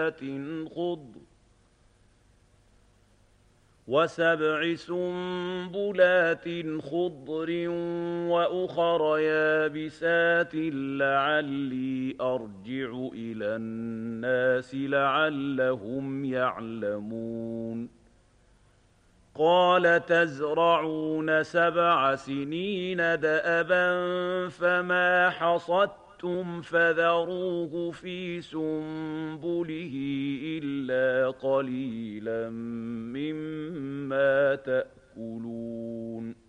خضر وسبع سنبلات خضر وأخر يابسات لعلي أرجع إلى الناس لعلهم يعلمون قال تزرعون 7 سنين دأبا فما حصدتم فذروه في سنبله إلا قليلا مما تأكلون